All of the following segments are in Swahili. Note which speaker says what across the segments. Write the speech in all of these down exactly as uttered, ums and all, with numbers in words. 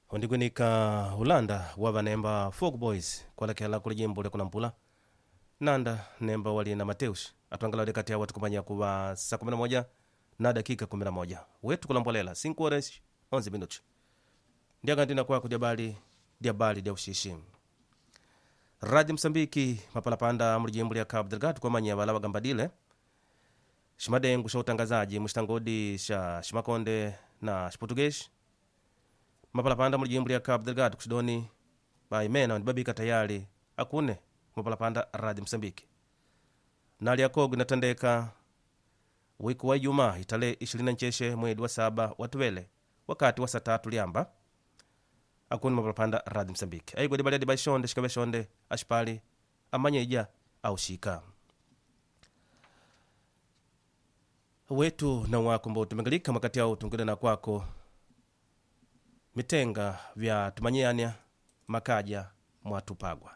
Speaker 1: Ondigwinika Ulanda wava nemba Folk Boys kwalekela kuli jimbo lya Kunampula nanda nemba wali na Mateus atwangala wali kati ya watu kumanya kuwa saa kumi na moja na dakika kumi na moja wetu kulambolela cinco horas onze minutos ndiaga ndina kwako diabali diabali dia ushishi Radio Msambiki mapalapanda muri jimbo lya Cabo Delgado kumanya wala wagambadile shimadengu sha utangazaji mustangodi sha shimakonde na Portuguese mapalapanda muri jimbo lya Cabo Delgado kusidoni baimena ndibabika tayari akune mapalapanda Radio Msambiki nali yakogu natandeka wiki wa Ijumaa itale ishirini na ncheshe mwezi wa saba watuwele wakati wa saa tatu liamba akuni mapalapanda Radio Msambiki aigwa dibalia dibaishonde shikabeshonde ashpali amanyeja au shika wetu na wako mbo tumengalika makati yao tungile na kwako mitenga vya tumanyiania makaja mwatupagwa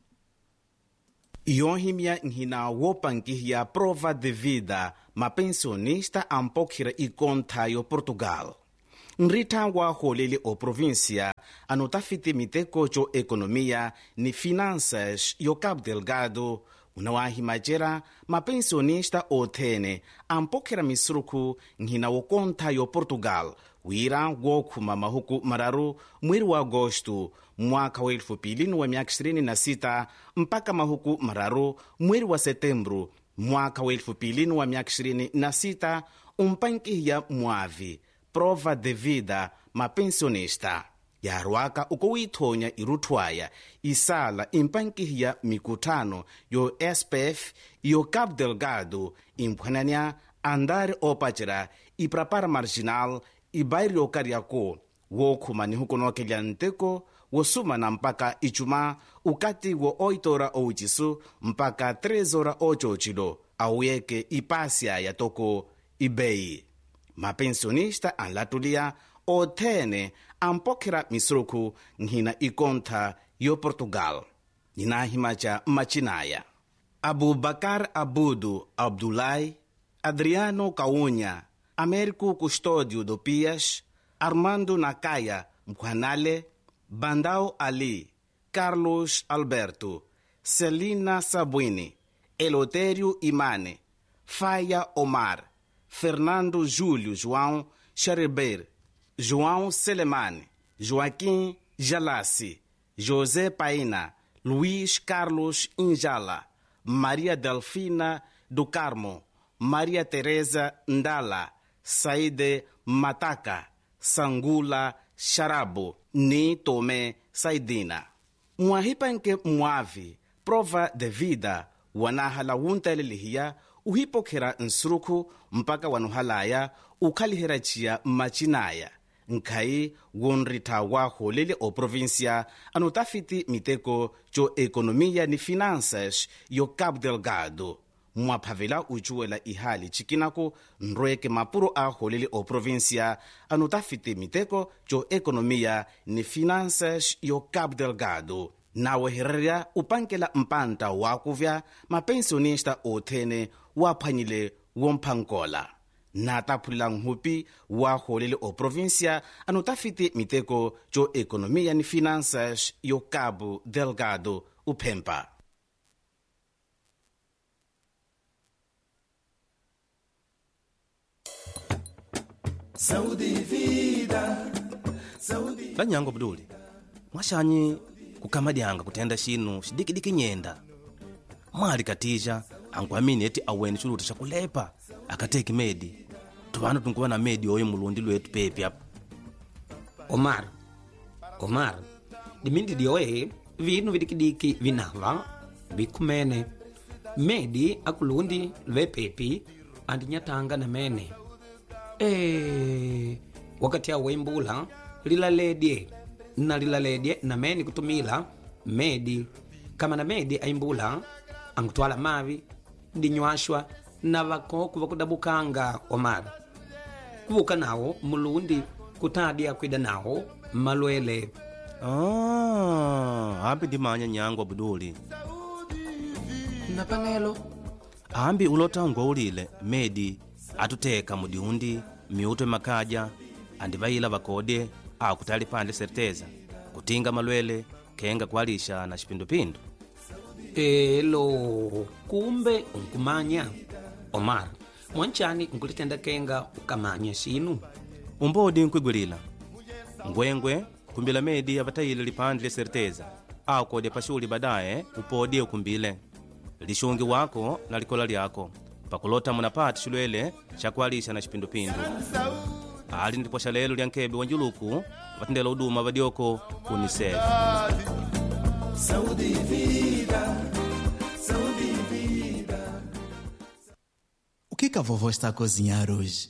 Speaker 2: yohimya nhina wopankihya prova de vida mapensionista ampokhira ikonta yo Portugal nrita wa holele o província anotafiti miteko jo economia ni finanças yo Cabo Delgado unawahimajera mapensionista othene ampokhera misuruku nhina wokonta yo Portugal wira wokhuma mahuku mararu mweri wa agosto mwaka wa elfu mbili wa miaka ishirini na sita mpaka mahuku mararu mweri wa setembro mwaka wa elfu mbili wa miaka ishirini na sita umpankiya mwavi prova de vida mapensionista yarwaka uko withonya iruthwaya isala impankiya mikutano yo S P F yo Cabo Delgado imphwananya andare opachera iprapara marginal ibairyo kariako wokhuma ni hukonokelya nteko wosuma na mpaka ichuma ukati wo oito ora ouchisu mpaka tres ora ochochilo awuyeke ipasya ya toko ibei mapensionista anlatulia othene ampokhera misuruku nhina ikontha yo Portugal ninahimacha machinaya Abubakar Abudu Abdulai Adriano Caunya Américo Custódio do Pias Armando Nakaya Mkwanale Bandao Ali Carlos Alberto Celina Sabuini Elotério Imane Faia Omar Fernando Júlio João Xareber João Selemane Joaquim Jalassi José Paina Luís Carlos Injala Maria Delfina do Carmo Maria Teresa Ndala Saide Mataka Sangula Sharabo ni Tome Saidina mwahipanke mwavi prova de vida wanahala wuntalelihia uhipokhera nsuruku mpaka wanuhalaya ukhaliherachiya machinaya nkhai wonritha wa holele o província anotafiti miteko jo economia ni finanças yo Cabo Delgado mwaphavela uchuwela ihali chikinako nrweke mapuro a holele o província anotafiti miteko jo economia ni finanças yo Cabo Delgado nawehererya upankela mpanta wakuvya mapensionista othene waphwanyile womphankola nataphulila nhupi wa holele o província anotafiti miteko jo economia ni finanças yo Cabo Delgado uphempa
Speaker 1: Saudi vida Saudi lanyango buduli mwashanyi kukamadianga kutenda shinu shidikidiki nyenda mwali katija angwamini eti aweni chuluta chakulepa akateki medi tuvanu tunkuwa na medi oyo mulundi lwetu pepi apo
Speaker 3: Omar Omar dimindi dioe vinu vidikidiki vinava vikumene medi akulundi lwe pepi andinyatanga na mene Eh, wakati ya wembula lilaledye na lilaledye na meni kutumila medi kama na medi aimbula angutwala mavi dinywashwa na vakoku vakudabukanga Omar kuvuka nawo mulundi kutadia kwida nawo malwele
Speaker 1: ah ambi dimanya nyango abuduli
Speaker 3: na panelo
Speaker 1: ambi ulota ngwaulile medi atuteka mudiundi miuto makaja andi vaila vakode au kutali pande certeza kutinga malwele kenga kualisha na xipindupindu.
Speaker 3: elo kumbe unkumanya Omar mwanchani nkulitenda kenga ukamanya sinu
Speaker 1: umbodi nkwigwilila ngwengwe kumbila medi avatayile lipande lya certeza au kodya paxuli badaye upodye ukumbile lixungi wako na likola lyako pakulota munapati xilwele xa kualisha na xipindupindu. ali ndipo xa lelo lya nkebe wa njuluku vatendela uduma vadyoko ku unicef.
Speaker 4: O que que a vovó está a cozinhar hoje?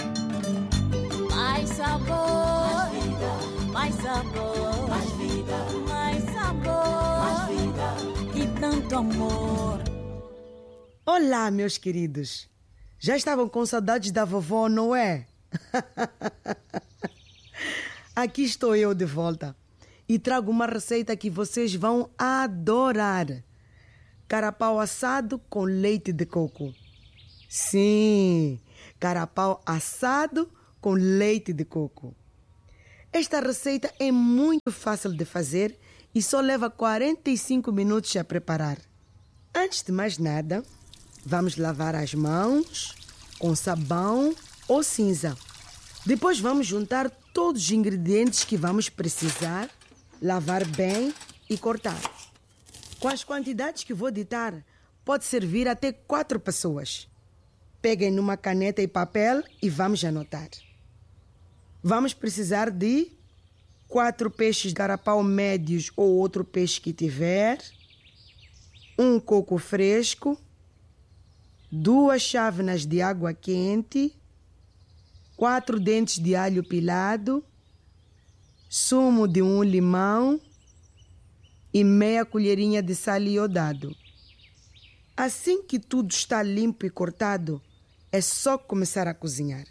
Speaker 5: Mais sabor, mais vida, mais sabor, mais vida, mais sabor, mais vida e tanto amor.
Speaker 6: Olá, meus queridos. Já estavam com saudades da vovó, não é? Aqui estou eu de volta e trago uma receita que vocês vão adorar. Carapau assado com leite de coco. Sim, carapau assado com leite de coco. Esta receita é muito fácil de fazer e só leva quarenta e cinco minutos a preparar. Antes de mais nada, vamos lavar as mãos com sabão ou cinza. Depois vamos juntar todos os ingredientes que vamos precisar, lavar bem e cortar. Com as quantidades que vou ditar, pode servir até quatro pessoas. Peguem numa caneta e papel e vamos anotar. Vamos precisar de quatro peixes de carapau médios ou outro peixe que tiver, um coco fresco, duas chávenas de água quente, quatro dentes de alho pilado, sumo de um limão e meia colherinha de sal iodado. Assim que tudo está limpo e cortado, é só começar a cozinhar.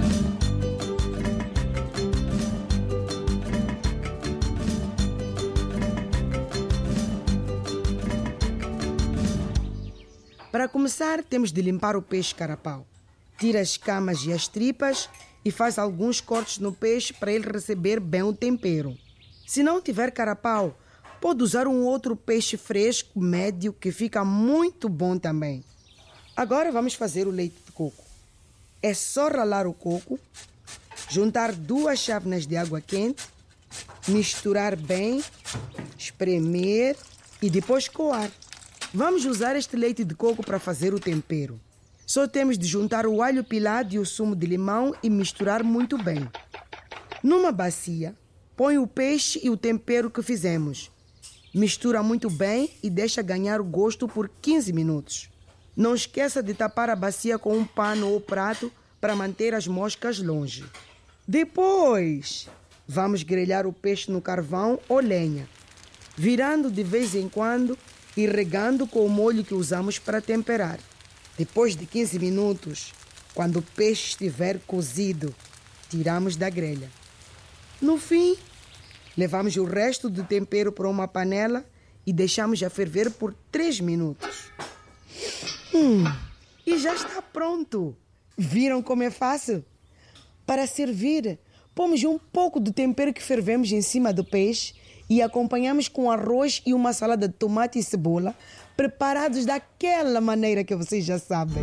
Speaker 6: Para começar, temos de limpar o peixe carapau. Tira as escamas e as tripas e faz alguns cortes no peixe para ele receber bem o tempero. Se não tiver carapau, pode usar um outro peixe fresco, médio, que fica muito bom também. Agora vamos fazer o leite de coco. É só ralar o coco, juntar duas chávenas de água quente, misturar bem, espremer e depois coar. Vamos usar este leite de coco para fazer o tempero. Só temos de juntar o alho pilado e o sumo de limão e misturar muito bem. Numa bacia, põe o peixe e o tempero que fizemos. Mistura muito bem e deixa ganhar o gosto por quinze minutos. Não esqueça de tapar a bacia com um pano ou prato para manter as moscas longe. Depois, vamos grelhar o peixe no carvão ou lenha, virando de vez em quando e regando com o molho que usamos para temperar. Depois de quinze minutos, quando o peixe estiver cozido, tiramos da grelha. No fim, levamos o resto do tempero para uma panela e deixamos a ferver por três minutos. Hum, e já está pronto. Viram como é fácil? Para servir, pomos um pouco do tempero que fervemos em cima do peixe e acompanhamos com arroz e uma salada de tomate e cebola, preparados daquela maneira que vocês já sabem.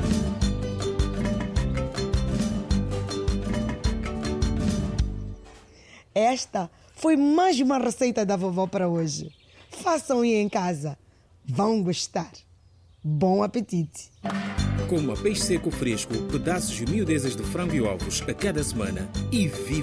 Speaker 6: Esta foi mais uma receita da vovó para hoje. Façam aí em casa. Vão gostar. Bom apetite!
Speaker 7: Coma peixe seco fresco, pedaços e miudezas de frango e ovos a cada semana e viva